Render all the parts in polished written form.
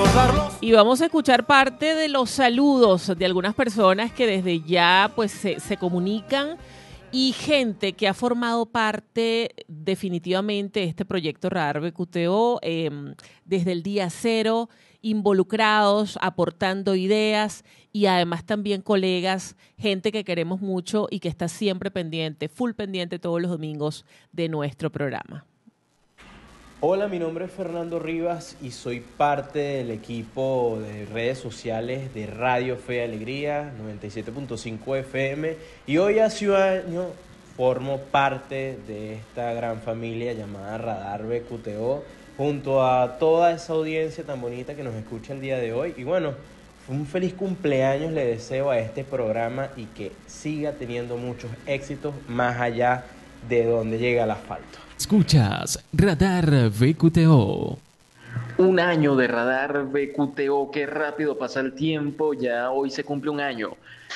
Y vamos a escuchar parte de los saludos de algunas personas que desde ya pues se comunican y gente que ha formado parte definitivamente de este proyecto Radar BQTO desde el día cero, involucrados, aportando ideas y además también colegas, gente que queremos mucho y que está siempre pendiente, full pendiente todos los domingos de nuestro programa. Hola, mi nombre es Fernando Rivas y soy parte del equipo de redes sociales de Radio Fe y Alegría 97.5 FM y hoy hace un año formo parte de esta gran familia llamada Radar BQTO junto a toda esa audiencia tan bonita que nos escucha el día de hoy y bueno, un feliz cumpleaños le deseo a este programa y que siga teniendo muchos éxitos más allá de donde llega el asfalto. Escuchas Radar BQTO. Un año de Radar BQTO, qué rápido pasa el tiempo, ya hoy se cumple un año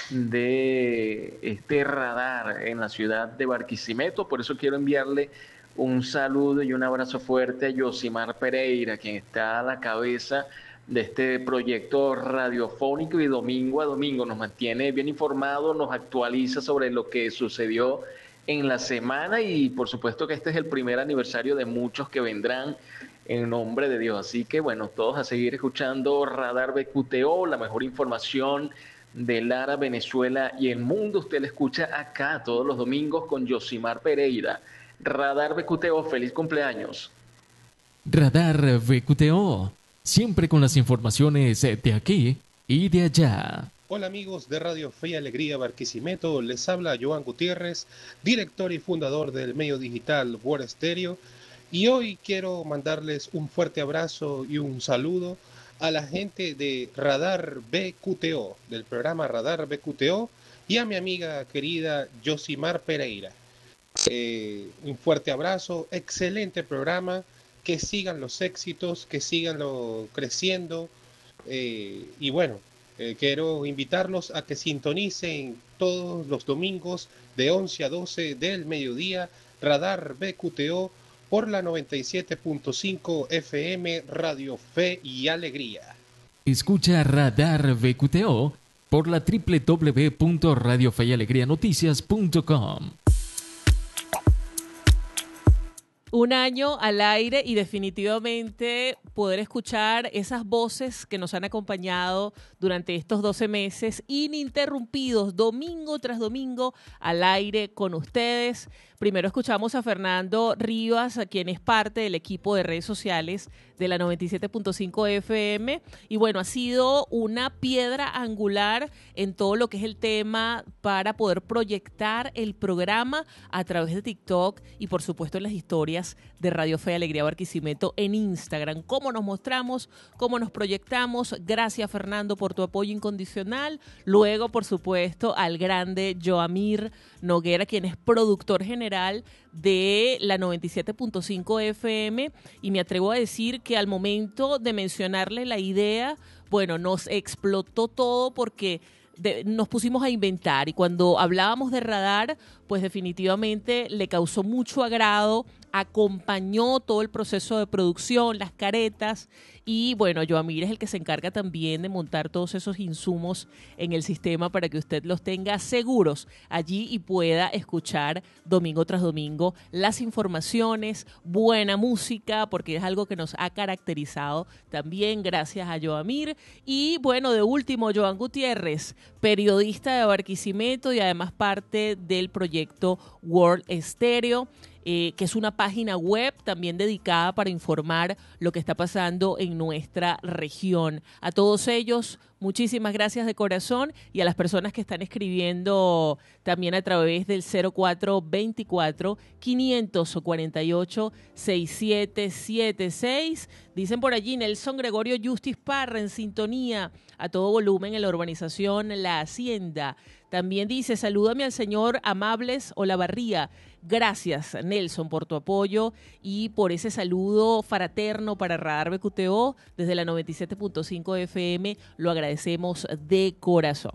de este radar en la ciudad de Barquisimeto, por eso quiero enviarle un saludo y un abrazo fuerte a Yosimar Pereira, quien está a la cabeza de este proyecto radiofónico y domingo a domingo nos mantiene bien informados, nos actualiza sobre lo que sucedió en la semana y por supuesto que este es el primer aniversario de muchos que vendrán en nombre de Dios. Así que bueno, todos a seguir escuchando Radar BQTO, la mejor información de Lara, Venezuela y el mundo. Usted la escucha acá todos los domingos con Yosimar Pereira. Radar BQTO, feliz cumpleaños. Radar BQTO, siempre con las informaciones de aquí y de allá. Hola amigos de Radio Fe y Alegría Barquisimeto, les habla Joan Gutiérrez, director y fundador del medio digital World Stereo, y hoy quiero mandarles un fuerte abrazo y un saludo a la gente de Radar BQTO, del programa Radar BQTO, y a mi amiga querida Yosimar Pereira. Un fuerte abrazo, excelente programa, que sigan los éxitos, que sigan creciendo, y bueno, quiero invitarlos a que sintonicen todos los domingos de 11 a 12 del mediodía Radar BQTO por la 97.5 FM Radio Fe y Alegría. Escucha Radar BQTO por la www.radiofeyalegrianoticias.com. Un año al aire y definitivamente poder escuchar esas voces que nos han acompañado durante estos 12 meses ininterrumpidos, domingo tras domingo, al aire con ustedes. Primero escuchamos a Fernando Rivas, a quien es parte del equipo de redes sociales de la 97.5 FM. Y bueno, ha sido una piedra angular en todo lo que es el tema para poder proyectar el programa a través de TikTok y por supuesto en las historias de Radio Fe y Alegría Barquisimeto en Instagram. Cómo nos mostramos, cómo nos proyectamos. Gracias, Fernando, por tu apoyo incondicional. Luego, por supuesto, al grande Joamir Noguera, quien es productor general de la 97.5 FM, y me atrevo a decir que al momento de mencionarle la idea, bueno, nos explotó todo porque nos pusimos a inventar, y cuando hablábamos de radar, pues definitivamente le causó mucho agrado, acompañó todo el proceso de producción, las caretas, y bueno, Joamir es el que se encarga también de montar todos esos insumos en el sistema para que usted los tenga seguros allí y pueda escuchar domingo tras domingo las informaciones, buena música, porque es algo que nos ha caracterizado también gracias a Joamir. Y bueno, de último, Joan Gutiérrez, periodista de Barquisimeto y además parte del proyecto World Stereo, que es una página web también dedicada para informar lo que está pasando en nuestra región. A todos ellos, muchísimas gracias de corazón, y a las personas que están escribiendo también a través del 0424-548-6776. Dicen por allí, Nelson Gregorio Justis Parra en sintonía a todo volumen en la urbanización La Hacienda. También dice, salúdame al señor Amables Olavarría. Gracias, Nelson, por tu apoyo y por ese saludo fraterno para Radar BQTO desde la 97.5 FM. Lo agradecemos de corazón.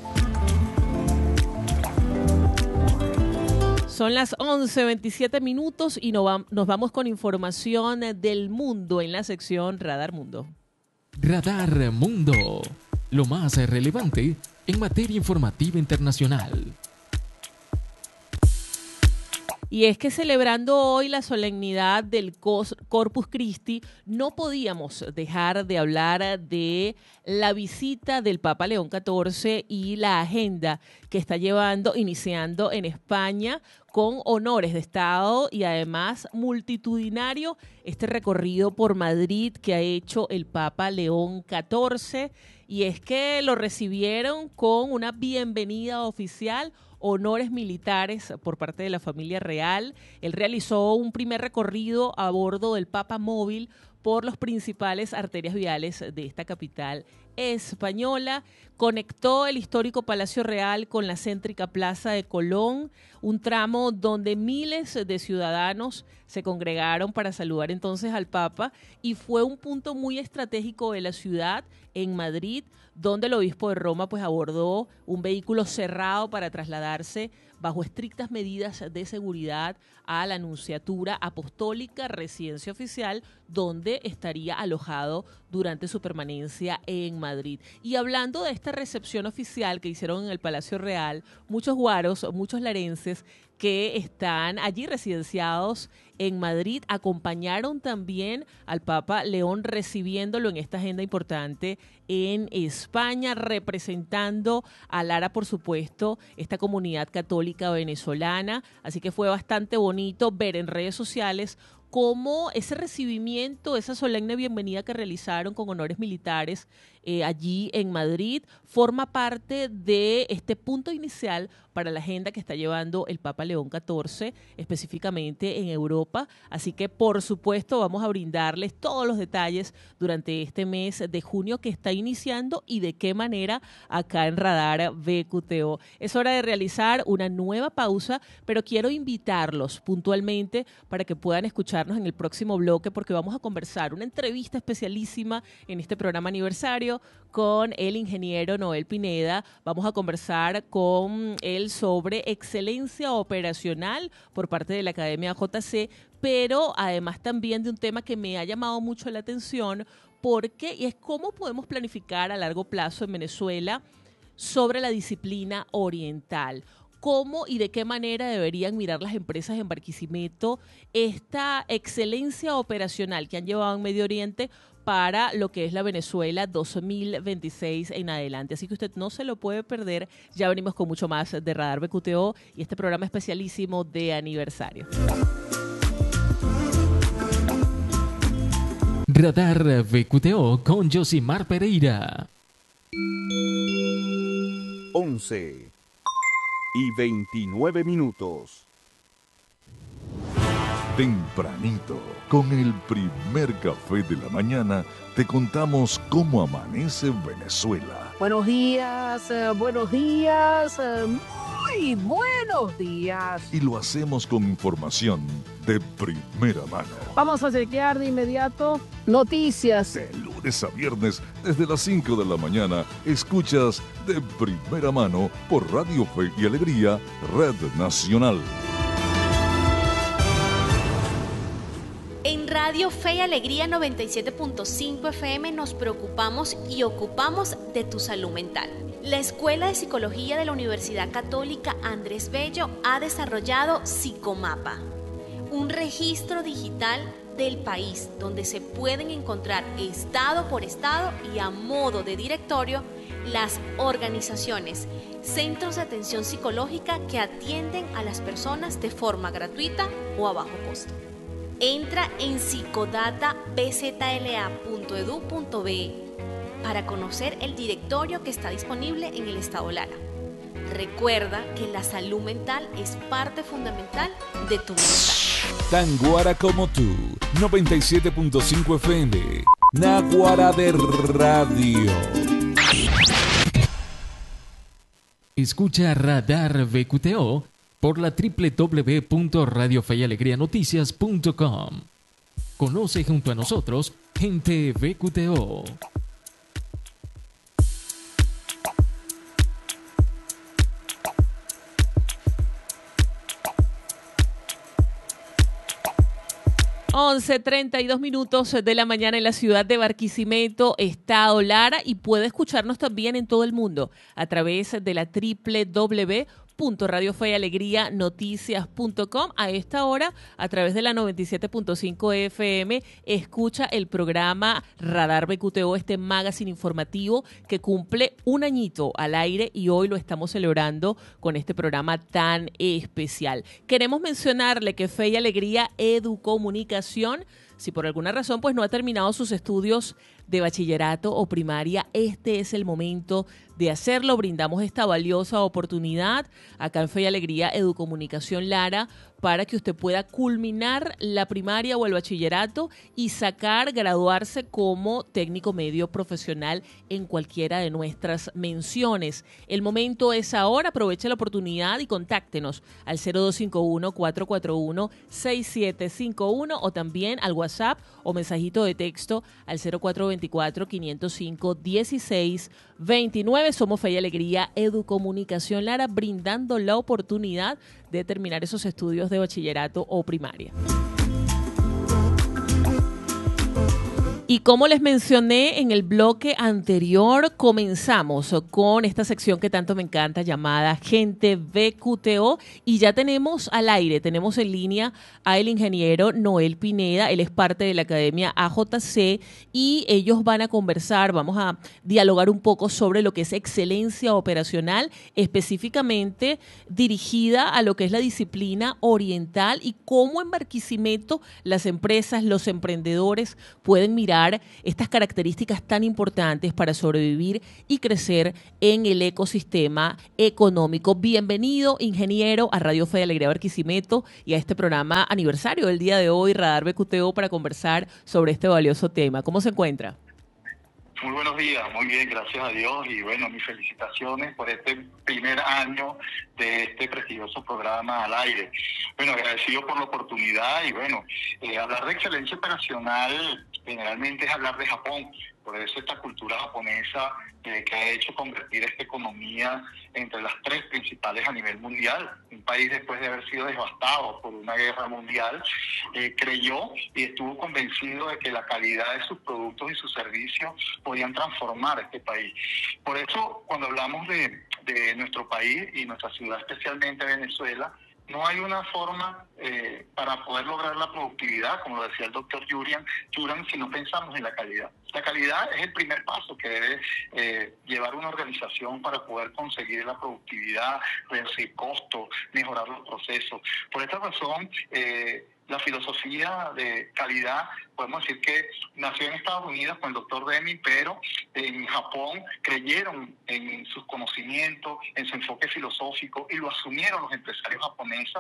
Son las 11:27 y nos vamos con información del mundo en la sección Radar Mundo. Radar Mundo, lo más relevante en materia informativa internacional. Y es que celebrando hoy la solemnidad del Corpus Christi, no podíamos dejar de hablar de la visita del Papa León XIV y la agenda que está iniciando en España con honores de Estado y además multitudinario este recorrido por Madrid que ha hecho el Papa León XIV. Y es que lo recibieron con una bienvenida oficial, honores militares por parte de la familia real. Él realizó un primer recorrido a bordo del Papa Móvil por las principales arterias viales de esta capital española. Conectó el histórico Palacio Real con la céntrica Plaza de Colón, un tramo donde miles de ciudadanos se congregaron para saludar entonces al Papa, y fue un punto muy estratégico de la ciudad, en Madrid, donde el obispo de Roma pues abordó un vehículo cerrado para trasladarse bajo estrictas medidas de seguridad a la Nunciatura Apostólica, residencia oficial, donde estaría alojado durante su permanencia en Madrid. Y hablando de esta recepción oficial que hicieron en el Palacio Real, muchos guaros, muchos larenses que están allí residenciados en Madrid acompañaron también al Papa León, recibiéndolo en esta agenda importante en España, representando a Lara, por supuesto, esta comunidad católica venezolana. Así que fue bastante bonito ver en redes sociales cómo ese recibimiento, esa solemne bienvenida que realizaron con honores militares allí en Madrid, forma parte de este punto inicial para la agenda que está llevando el Papa León XIV, específicamente en Europa. Así que, por supuesto, vamos a brindarles todos los detalles durante este mes de junio que está iniciando y de qué manera acá en Radar VQTO. Es hora de realizar una nueva pausa, pero quiero invitarlos puntualmente para que puedan escucharnos en el próximo bloque, porque vamos a conversar una entrevista especialísima en este programa aniversario con el ingeniero Noel Pineda. Vamos a conversar con él sobre excelencia operacional por parte de la Academia JC, pero además también de un tema que me ha llamado mucho la atención, y es cómo podemos planificar a largo plazo en Venezuela sobre la disciplina oriental. ¿Cómo y de qué manera deberían mirar las empresas en Barquisimeto esta excelencia operacional que han llevado en Medio Oriente para lo que es la Venezuela 2026 en adelante? Así que usted no se lo puede perder. Ya venimos con mucho más de Radar VQTO y este programa especialísimo de aniversario. Radar VQTO con Josimar Pereira. 11:29. Tempranito, con el primer café de la mañana, te contamos cómo amanece Venezuela. Buenos días, muy buenos días. Y lo hacemos con información de primera mano. Vamos a chequear de inmediato noticias. De lunes a viernes, desde las 5 de la mañana, escuchas de primera mano por Radio Fe y Alegría, Red Nacional. En Radio Fe y Alegría 97.5 FM nos preocupamos y ocupamos de tu salud mental. La Escuela de Psicología de la Universidad Católica Andrés Bello ha desarrollado Psicomapa, un registro digital del país donde se pueden encontrar estado por estado y a modo de directorio las organizaciones, centros de atención psicológica que atienden a las personas de forma gratuita o a bajo costo. Entra en psicodatabzla.edu.be para conocer el directorio que está disponible en el estado Lara. Recuerda que la salud mental es parte fundamental de tu bienestar. Tan guara como tú, 97.5 FM, Naguará de Radio. Escucha Radar VQTO por la www.radiofeyalegrianoticias.com. Conoce junto a nosotros gente VQTO. 11:32 de la mañana en la ciudad de Barquisimeto, Estado Lara, y puede escucharnos también en todo el mundo a través de la www.radiofeyalegrianoticias.com. A esta hora, a través de la 97.5 FM, escucha el programa Radar BQTO, este magazine informativo que cumple un añito al aire y hoy lo estamos celebrando con este programa tan especial. Queremos mencionarle que Fe y Alegría Educomunicación, si por alguna razón pues no ha terminado sus estudios de bachillerato o primaria, este es el momento de hacerlo. Brindamos esta valiosa oportunidad acá en Fe y Alegría Educomunicación Lara para que usted pueda culminar la primaria o el bachillerato y graduarse como técnico medio profesional en cualquiera de nuestras menciones. El momento es ahora, aproveche la oportunidad y contáctenos al 0251-441-6751 o también al WhatsApp o mensajito de texto al 0424-505-1629. Somos Fe y Alegría Educomunicación Lara, brindando la oportunidad de terminar esos estudios de bachillerato o primaria. Y como les mencioné en el bloque anterior, comenzamos con esta sección que tanto me encanta llamada Gente BQTO, y ya tenemos al aire, tenemos en línea al ingeniero Noel Pineda. Él es parte de la Academia AJC y ellos van a conversar, vamos a dialogar un poco sobre lo que es excelencia operacional, específicamente dirigida a lo que es la disciplina oriental y cómo en Barquisimeto las empresas, los emprendedores pueden mirar estas características tan importantes para sobrevivir y crecer en el ecosistema económico. Bienvenido, ingeniero, a Radio Fe y Alegría Barquisimeto y a este programa aniversario del día de hoy, Radar BQTO, para conversar sobre este valioso tema. ¿Cómo se encuentra? Muy buenos días, muy bien, gracias a Dios, y bueno, mis felicitaciones por este primer año de este prestigioso programa al aire. Bueno, agradecido por la oportunidad y bueno, hablar de excelencia operacional generalmente es hablar de Japón, por eso esta cultura japonesa que ha hecho convertir esta economía entre las tres principales a nivel mundial. Un país, después de haber sido devastado por una guerra mundial, creyó y estuvo convencido de que la calidad de sus productos y sus servicios podían transformar este país. Por eso, cuando hablamos de nuestro país y nuestra ciudad, especialmente Venezuela, no hay una forma para poder lograr la productividad, como lo decía el doctor Juran, si no pensamos en la calidad. La calidad es el primer paso que debe llevar una organización para poder conseguir la productividad, reducir costos, mejorar los procesos. Por esta razón, la filosofía de calidad, podemos decir que nació en Estados Unidos con el doctor Deming, pero en Japón creyeron en sus conocimientos, en su enfoque filosófico, y lo asumieron los empresarios japoneses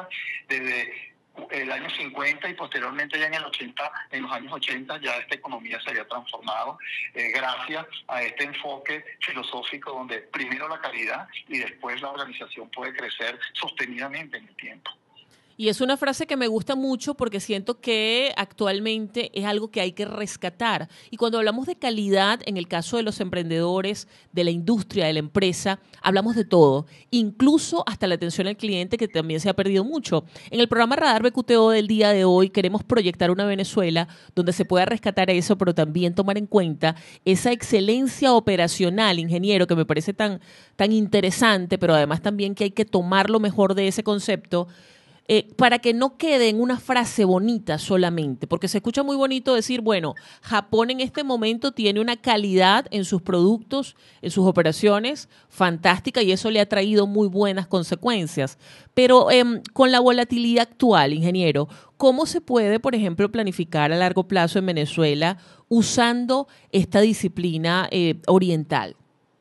desde el año 50 y posteriormente ya en los años 80 ya esta economía se había transformado gracias a este enfoque filosófico donde primero la calidad y después la organización puede crecer sostenidamente en el tiempo. Y es una frase que me gusta mucho porque siento que actualmente es algo que hay que rescatar. Y cuando hablamos de calidad, en el caso de los emprendedores, de la industria, de la empresa, hablamos de todo, incluso hasta la atención al cliente, que también se ha perdido mucho. En el programa Radar BQTO del día de hoy queremos proyectar una Venezuela donde se pueda rescatar eso, pero también tomar en cuenta esa excelencia operacional, ingeniero, que me parece tan interesante, pero además también que hay que tomar lo mejor de ese concepto, para que no quede en una frase bonita solamente, porque se escucha muy bonito decir, bueno, Japón en este momento tiene una calidad en sus productos, en sus operaciones fantástica, y eso le ha traído muy buenas consecuencias. Pero con la volatilidad actual, ingeniero, ¿cómo se puede, por ejemplo, planificar a largo plazo en Venezuela usando esta disciplina oriental?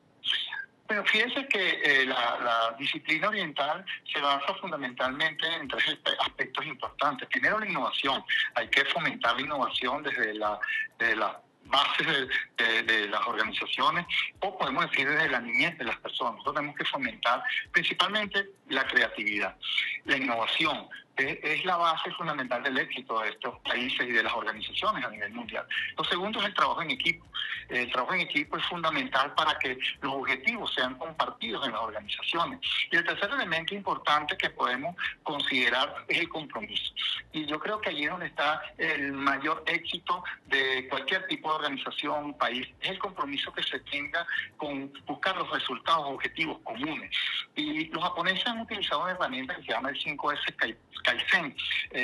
Pero fíjense que la disciplina oriental se basa fundamentalmente en tres aspectos importantes. Primero, la innovación. Hay que fomentar la innovación desde la bases de las organizaciones, o podemos decir desde la niñez de las personas. Nosotros tenemos que fomentar principalmente la creatividad, la innovación, es la base fundamental del éxito de estos países y de las organizaciones a nivel mundial. Lo segundo es el trabajo en equipo. El trabajo en equipo es fundamental para que los objetivos sean compartidos en las organizaciones. Y el tercer elemento importante que podemos considerar es el compromiso. Y yo creo que allí es donde está el mayor éxito de cualquier tipo de organización, país, es el compromiso que se tenga con buscar los resultados, objetivos comunes. Y los japoneses han utilizado una herramienta que se llama el 5S Kaizen.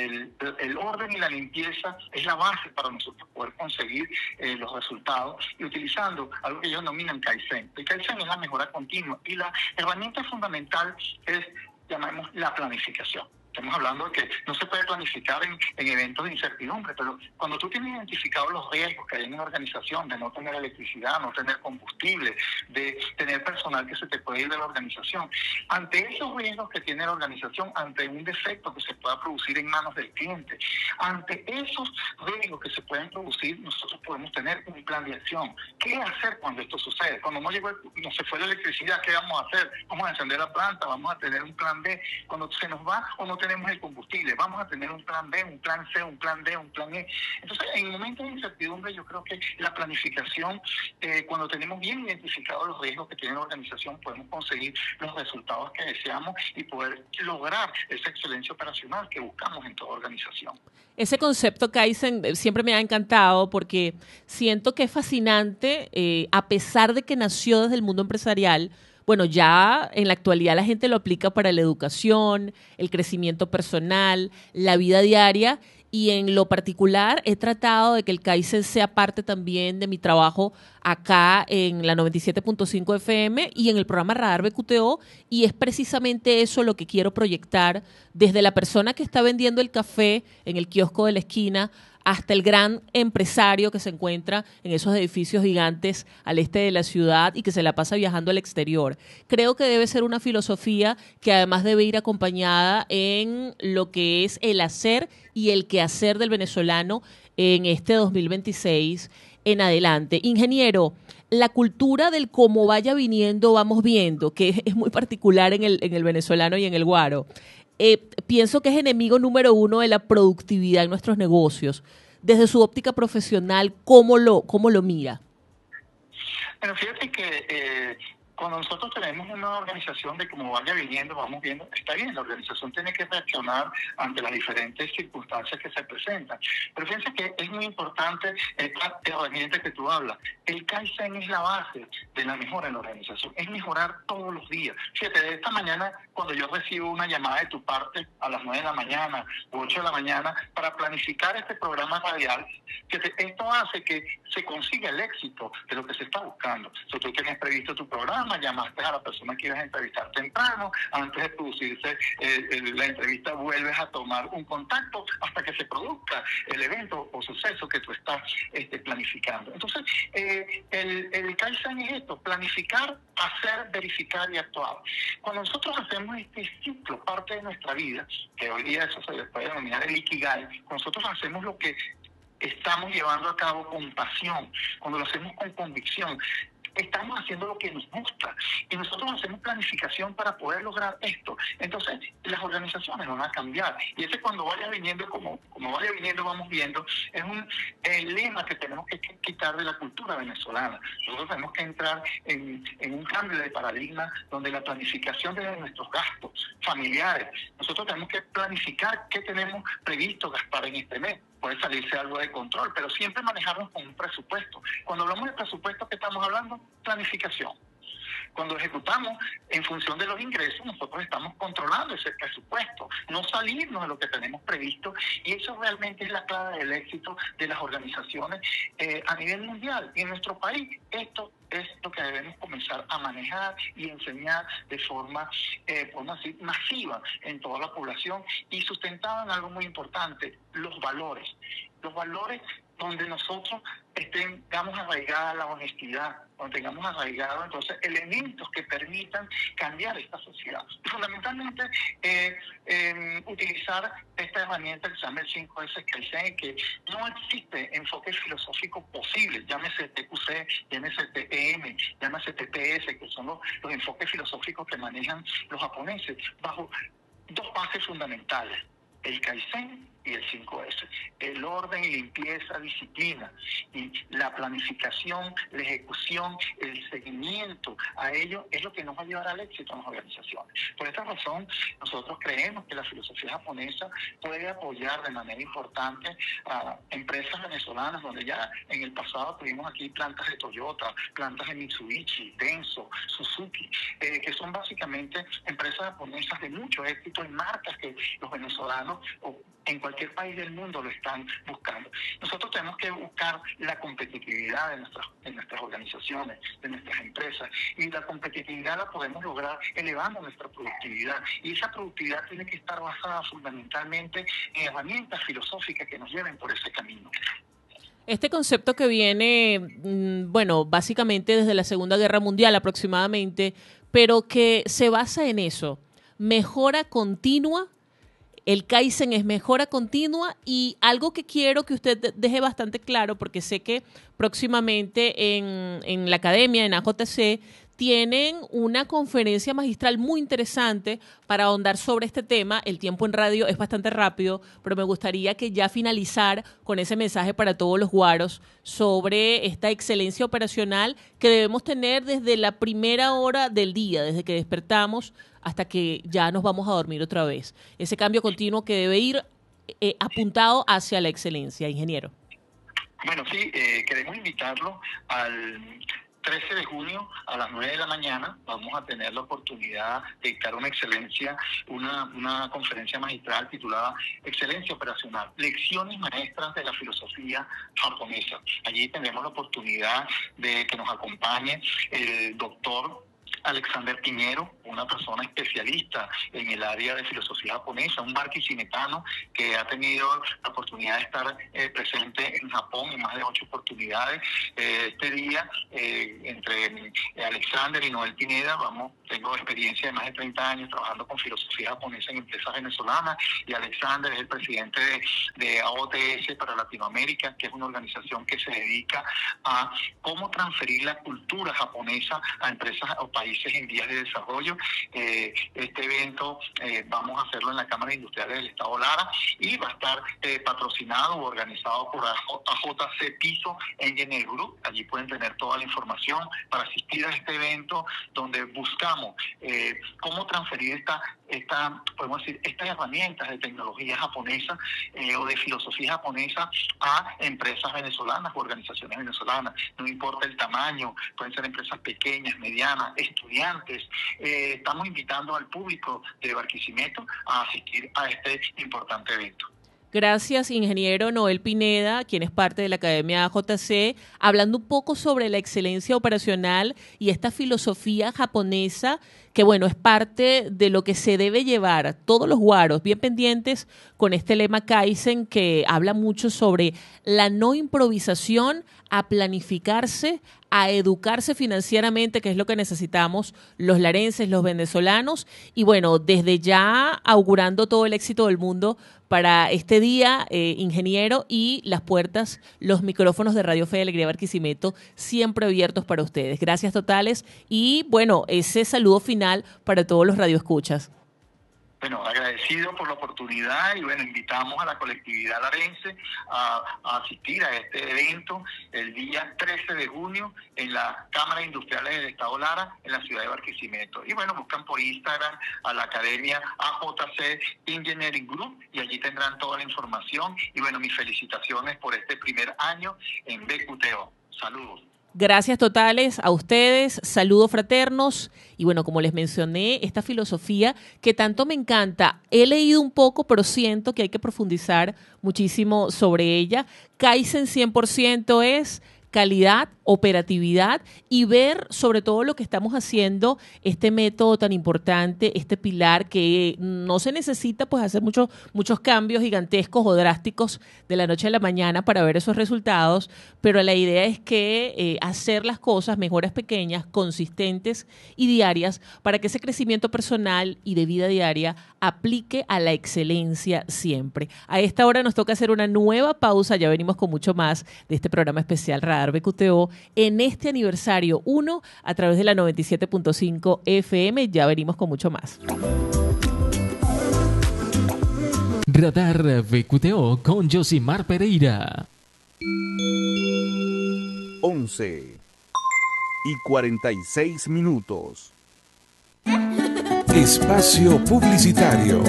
El orden y la limpieza es la base para nosotros poder conseguir los resultados, y utilizando algo que ellos denominan Kaizen. El Kaizen es la mejora continua, y la herramienta fundamental es, llamamos, la planificación. Estamos hablando de que no se puede planificar en eventos de incertidumbre, pero cuando tú tienes identificado los riesgos que hay en una organización, de no tener electricidad, no tener combustible, de tener personal que se te puede ir de la organización, ante esos riesgos que tiene la organización, ante un defecto que se pueda producir en manos del cliente, ante esos riesgos que se pueden producir, nosotros podemos tener un plan de acción. ¿Qué hacer cuando esto sucede? Cuando no se fue la electricidad, ¿qué vamos a hacer? Vamos a encender la planta, vamos a tener un plan B. Cuando se nos va o no tenemos el combustible, vamos a tener un plan B, un plan C, un plan D, un plan E. Entonces, en momentos de incertidumbre, yo creo que la planificación, cuando tenemos bien identificados los riesgos que tiene la organización, podemos conseguir los resultados que deseamos y poder lograr esa excelencia operacional que buscamos en toda organización. Ese concepto Kaizen siempre me ha encantado porque siento que es fascinante, a pesar de que nació desde el mundo empresarial. Bueno, ya en la actualidad la gente lo aplica para la educación, el crecimiento personal, la vida diaria, y en lo particular he tratado de que el Kaizen sea parte también de mi trabajo acá en la 97.5 FM y en el programa Radar BQTO, y es precisamente eso lo que quiero proyectar desde la persona que está vendiendo el café en el kiosco de la esquina hasta el gran empresario que se encuentra en esos edificios gigantes al este de la ciudad y que se la pasa viajando al exterior. Creo que debe ser una filosofía que además debe ir acompañada en lo que es el hacer y el quehacer del venezolano en este 2026 en adelante. Ingeniero, la cultura del cómo vaya viniendo, vamos viendo, que es muy particular en el venezolano y en el guaro. Pienso que es enemigo número uno de la productividad en nuestros negocios. Desde su óptica profesional, ¿cómo lo mira? Bueno, fíjate que cuando nosotros tenemos una organización de cómo vaya viniendo, vamos viendo, está bien, la organización tiene que reaccionar ante las diferentes circunstancias que se presentan. Pero fíjense que es muy importante esta herramienta que tú hablas. El Kaizen es la base de la mejora en la organización, es mejorar todos los días. Fíjate, de esta mañana, cuando yo recibo una llamada de tu parte a las 9 de la mañana u 8 de la mañana para planificar este programa radial, fíjate, esto hace que se consiga el éxito de lo que se está buscando. Si tú tienes previsto tu programa, llamaste a la persona que ibas a entrevistar temprano, antes de producirse la entrevista vuelves a tomar un contacto hasta que se produzca el evento o suceso que tú estás planificando. Entonces, el Kaizen es esto: planificar, hacer, verificar y actuar. Cuando nosotros hacemos este ciclo, parte de nuestra vida, que hoy día eso se le puede denominar el Ikigai, cuando nosotros hacemos lo que estamos llevando a cabo con pasión, cuando lo hacemos con convicción, estamos haciendo lo que nos gusta y nosotros hacemos planificación para poder lograr esto. Entonces, las organizaciones van a cambiar, y ese cuando vaya viniendo, como vaya viniendo, vamos viendo, es un lema que tenemos que quitar de la cultura venezolana. Nosotros tenemos que entrar en un cambio de paradigma donde la planificación de nuestros gastos familiares, nosotros tenemos que planificar qué tenemos previsto gastar en este mes. Puede salirse algo de control, pero siempre manejarnos con un presupuesto. Cuando hablamos de presupuesto, ¿qué estamos hablando? Planificación. Cuando ejecutamos en función de los ingresos, nosotros estamos controlando ese presupuesto, no salirnos de lo que tenemos previsto, y eso realmente es la clave del éxito de las organizaciones a nivel mundial. Y en nuestro país, esto es lo que debemos comenzar a manejar y enseñar de forma masiva en toda la población, y sustentado en algo muy importante: los valores. Los valores donde nosotros tengamos arraigada la honestidad, donde tengamos arraigado entonces elementos que permitan cambiar esta sociedad. Y fundamentalmente utilizar esta herramienta que se llama el 5S Kaizen, que no existe enfoque filosófico posible, llámese TQC, llámese TEM, llámese TPS, que son los enfoques filosóficos que manejan los japoneses, bajo dos bases fundamentales: el Kaizen y el 5S. El orden, limpieza, disciplina y la planificación, la ejecución, el seguimiento a ello es lo que nos va a llevar al éxito en las organizaciones. Por esta razón, nosotros creemos que la filosofía japonesa puede apoyar de manera importante a empresas venezolanas, donde ya en el pasado tuvimos aquí plantas de Toyota, plantas de Mitsubishi, Denso, Suzuki, que son básicamente empresas japonesas de mucho éxito y marcas que los venezolanos en cualquier país del mundo lo están buscando. Nosotros tenemos que buscar la competitividad de nuestras organizaciones, de nuestras empresas, y la competitividad la podemos lograr elevando nuestra productividad, y esa productividad tiene que estar basada fundamentalmente en herramientas filosóficas que nos lleven por ese camino. Este concepto que viene, bueno, básicamente desde la Segunda Guerra Mundial aproximadamente, pero que se basa en eso, mejora continua. El Kaizen es mejora continua, y algo que quiero que usted deje bastante claro, porque sé que próximamente en la academia, en AJC, tienen una conferencia magistral muy interesante para ahondar sobre este tema. El tiempo en radio es bastante rápido, pero me gustaría que ya finalizar con ese mensaje para todos los guaros sobre esta excelencia operacional que debemos tener desde la primera hora del día, desde que despertamos hasta que ya nos vamos a dormir otra vez. Ese cambio continuo que debe ir apuntado hacia la excelencia, ingeniero. Bueno, sí, queremos invitarlo al 13 de junio a las 9 de la mañana. Vamos a tener la oportunidad de dictar una conferencia magistral titulada Excelencia Operacional, Lecciones Maestras de la Filosofía Japonesa. Allí tendremos la oportunidad de que nos acompañe el doctor Alexander Piñero, una persona especialista en el área de filosofía japonesa, un barquisimetano que ha tenido la oportunidad de estar presente en Japón en más de 8 oportunidades. Este día, entre Alexander y Noel Pineda, tengo experiencia de más de 30 años trabajando con filosofía japonesa en empresas venezolanas, y Alexander es el presidente de AOTS para Latinoamérica, que es una organización que se dedica a cómo transferir la cultura japonesa a empresas o países en vías de desarrollo. Este evento vamos a hacerlo en la Cámara Industrial del Estado Lara, y va a estar patrocinado o organizado por AJC Piso Engineering Group. Allí pueden tener toda la información para asistir a este evento, donde buscamos cómo transferir estas herramientas de tecnología japonesa o de filosofía japonesa a empresas venezolanas o organizaciones venezolanas. No importa el tamaño, pueden ser empresas pequeñas, medianas, estudiantes. Estamos invitando al público de Barquisimeto a asistir a este importante evento. Gracias, ingeniero Noel Pineda, quien es parte de la Academia AJC, hablando un poco sobre la excelencia operacional y esta filosofía japonesa que, bueno, es parte de lo que se debe llevar todos los guaros, bien pendientes con este lema Kaizen, que habla mucho sobre la no improvisación, a planificarse, a educarse financieramente, que es lo que necesitamos los larenses, los venezolanos, y bueno, desde ya augurando todo el éxito del mundo para este día, ingeniero, y las puertas, los micrófonos de Radio Fe y Alegría Barquisimeto siempre abiertos para ustedes. Gracias totales, y bueno, ese saludo final para todos los radioescuchas. Bueno, agradecido por la oportunidad, y bueno, invitamos a la colectividad larense a asistir a este evento el día 13 de junio en la Cámara Industriales del Estado Lara, en la ciudad de Barquisimeto. Y bueno, buscan por Instagram a la Academia AJC Engineering Group, y allí tendrán toda la información. Y bueno, mis felicitaciones por este primer año en BQTO. Saludos. Gracias totales a ustedes, saludos fraternos, y bueno, como les mencioné, esta filosofía que tanto me encanta, he leído un poco, pero siento que hay que profundizar muchísimo sobre ella. Kaizen 100% es calidad, operatividad, y ver sobre todo lo que estamos haciendo, este método tan importante, este pilar que no se necesita pues hacer muchos cambios gigantescos o drásticos de la noche a la mañana para ver esos resultados, pero la idea es que hacer las cosas, mejoras pequeñas, consistentes y diarias, para que ese crecimiento personal y de vida diaria aplique a la excelencia siempre. A esta hora nos toca hacer una nueva pausa, ya venimos con mucho más de este programa especial Radar BQTO en este aniversario 1 a través de la 97.5 FM. Ya venimos con mucho más. Radar VQTO con Josimar Pereira. 11:46. Espacio publicitario.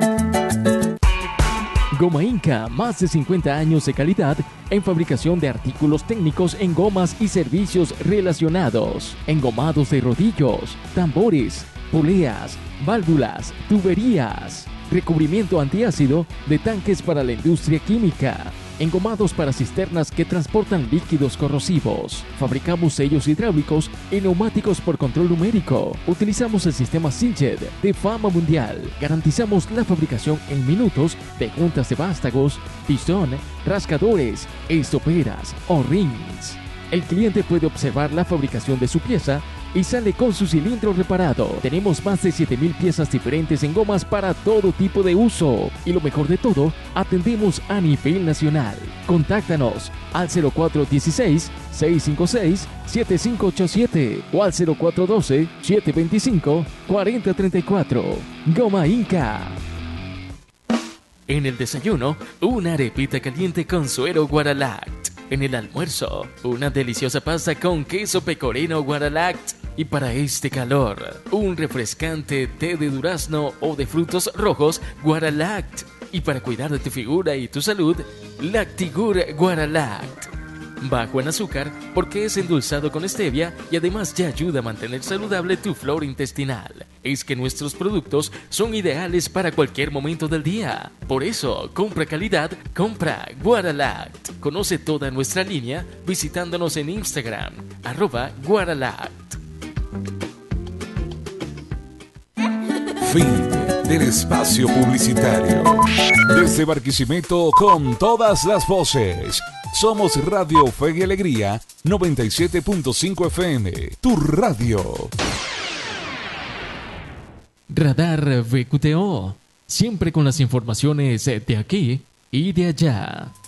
Goma Inca, más de 50 años de calidad en fabricación de artículos técnicos en gomas y servicios relacionados, engomados de rodillos, tambores, poleas, válvulas, tuberías, recubrimiento antiácido de tanques para la industria química, engomados para cisternas que transportan líquidos corrosivos. Fabricamos sellos hidráulicos y neumáticos por control numérico. Utilizamos el sistema Sinched de fama mundial. Garantizamos la fabricación en minutos de juntas de vástagos, pistón, rascadores, estoperas o rings. El cliente puede observar la fabricación de su pieza y sale con su cilindro reparado. Tenemos más de 7,000 piezas diferentes en gomas para todo tipo de uso. Y lo mejor de todo, atendemos a nivel nacional. Contáctanos al 0416-656-7587 o al 0412-725-4034. Goma Inca. En el desayuno, una arepita caliente con suero Guaralact. En el almuerzo, una deliciosa pasta con queso pecorino Guaralact. Y para este calor, un refrescante té de durazno o de frutos rojos Guaralact. Y para cuidar de tu figura y tu salud, Lactigur Guaralact. Bajo en azúcar porque es endulzado con stevia y además ya ayuda a mantener saludable tu flora intestinal. Es que nuestros productos son ideales para cualquier momento del día. Por eso, compra calidad, compra Guaralact. Conoce toda nuestra línea visitándonos en Instagram, @Guaralact. Fin del espacio publicitario. Desde Barquisimeto con todas las voces. Somos Radio Fe y Alegría 97.5 FM, tu radio. Radar VQTO, siempre con las informaciones de aquí y de allá.